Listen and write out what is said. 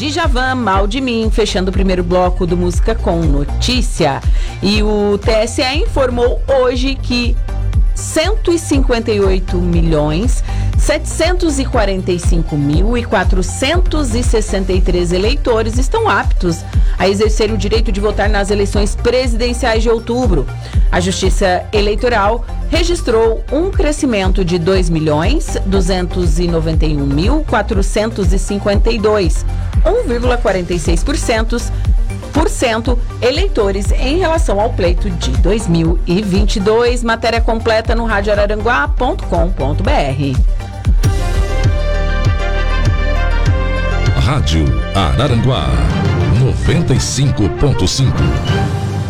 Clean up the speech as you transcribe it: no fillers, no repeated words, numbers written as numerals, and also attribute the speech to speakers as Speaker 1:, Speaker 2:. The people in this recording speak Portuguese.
Speaker 1: Djavan, Mal de Mim, fechando o primeiro bloco do Música com Notícia. E o TSE informou hoje que 158.745.463 eleitores estão aptos a exercer o direito de votar nas eleições presidenciais de outubro. A Justiça Eleitoral registrou um crescimento de 2.291.452, 1,46% eleitores em relação ao pleito de 2022. Matéria completa no radioararanguá.com.br.
Speaker 2: Rádio Araranguá 95.5